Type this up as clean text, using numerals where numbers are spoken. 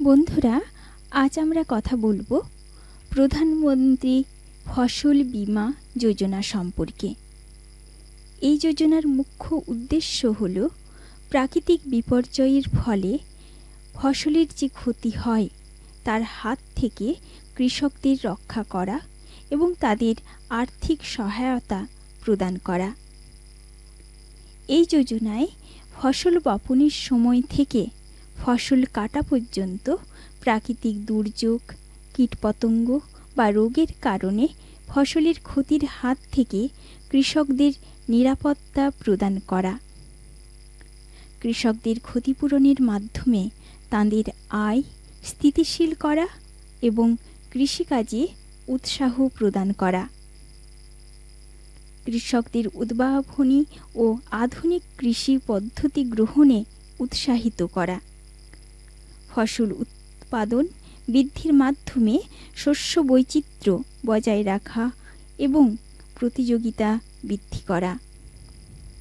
বন্ধুরা, আজ আমরা কথা বলবো প্রধানমন্ত্রী ফসল বীমা যোজনা সম্পর্কে। এই যোজনার মুখ্য উদ্দেশ্য হল প্রাকৃতিক বিপর্যয়ের ফলে ফসলের যে ক্ষতি হয় তার হাত থেকে কৃষকদের রক্ষা করা এবং তাদের আর্থিক সহায়তা প্রদান করা। এই যোজনায় ফসল বপনের সময় থেকে ফসল কাটা পর্যন্ত প্রাকৃতিক দুর্যোগ, কীটপতঙ্গ বা রোগের কারণে ফসলের ক্ষতির হাত থেকে কৃষকদের নিরাপত্তা প্রদান করা, কৃষকদের ক্ষতিপূরণের মাধ্যমে তাদের আয় স্থিতিশীল করা এবং কৃষিকাজে উৎসাহ প্রদান করা, কৃষকদের উদ্ভাবনী ও আধুনিক কৃষি পদ্ধতি গ্রহণে উৎসাহিত করা, ফসল উৎপাদন বৃদ্ধির মাধ্যমে শস্য বৈচিত্র্য বজায় রাখা এবং প্রতিযোগিতা বৃদ্ধি করা।